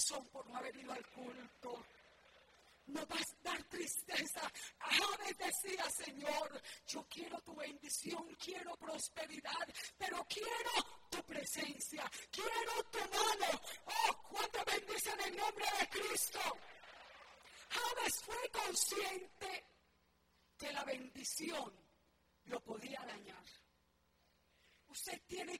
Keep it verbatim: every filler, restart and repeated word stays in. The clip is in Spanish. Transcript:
razón por no haber ido al culto. Nos va a dar tristeza. Jabes decía, Señor, yo quiero tu bendición, quiero prosperidad, pero quiero tu presencia, quiero tu mano. Oh, cuánto bendice en el nombre de Cristo. Jabes fue consciente que la bendición lo podía dañar. Usted tiene